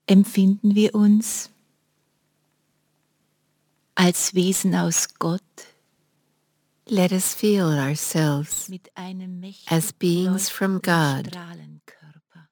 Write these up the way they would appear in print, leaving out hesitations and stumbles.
Empfinden wir uns als Wesen aus Gott Let us feel ourselves mit einem as mächtig beings from leuchtenden God, Strahlenkörper.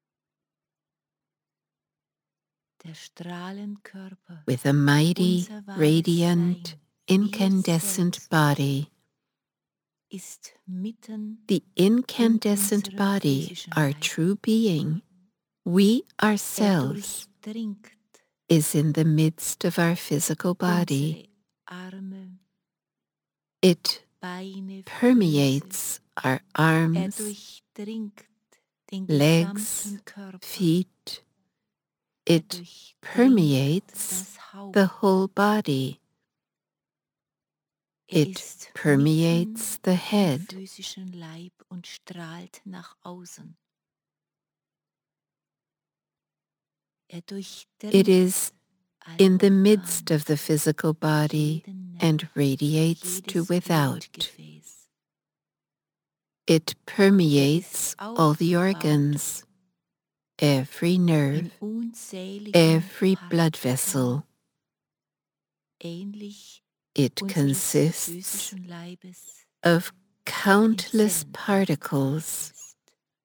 Der Strahlenkörper, with a mighty, unser wahres radiant, Sein, wir incandescent selbst, body. ist mitten The in incandescent unserem body, physischen our Leib. true being, we ourselves, Durchdringt is in the midst of our physical body. unsere Arme, It Beine, Füße. permeates our arms, Durchdringt den legs, gesamten Körper. feet. It Durchdringt permeates das Haupt. the whole body. It Ist permeates the mitten im head. physischen Leib und strahlt nach außen. It Durchdringt is alle in the Organe, midst of the physical body jeden Nerv, and radiates to jedes without. Blutgefäß. It permeates all the aufgebaut organs, every nerve, in unzähligen every blood Partikeln, vessel. ähnlich It unseres consists physischen Leibes, of der in countless Zellen particles, ist.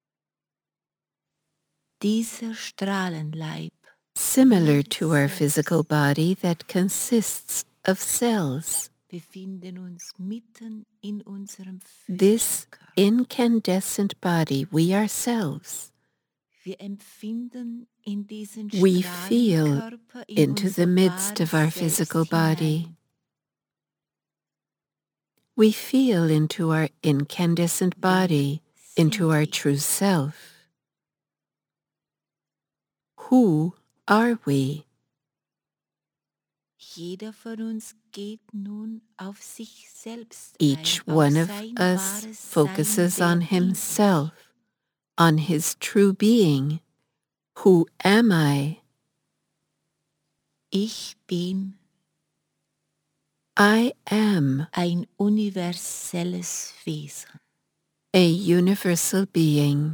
Dieser Strahlenleib, similar wir to our physical selbst, body that consists of cells. befinden uns mitten in unserem This physischen Körper. incandescent body, we ourselves, Wir empfinden in diesen we feel Strahlenkörper in into the unser midst of our wahres physical Selbst body. hinein. We feel into our incandescent body, into Sind our wir. true self. Who are we? Jeder von uns geht nun auf sich selbst Each ein, auf one of sein us wahres focuses Sein, on wer bin ich? himself, on his true being. Who am I? Ich bin I am ein universelles Wesen. a universal being.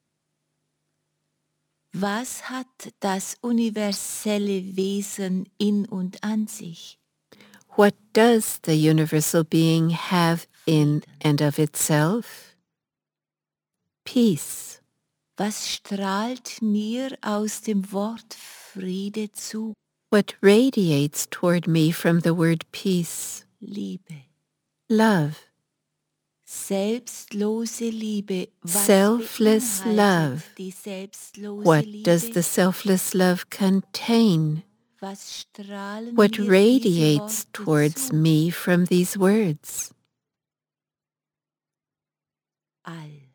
Was hat das universelle Wesen in und an sich? What does the universal being have in and of itself? Peace. Was strahlt mir aus dem Wort Friede zu? What radiates toward me from the word peace? Liebe. Love. Selbstlose Liebe. Was Selfless beinhaltet love. die selbstlose What Liebe? does the selfless love contain? Was strahlen What mir diese radiates Worte towards zu? me from these words? All.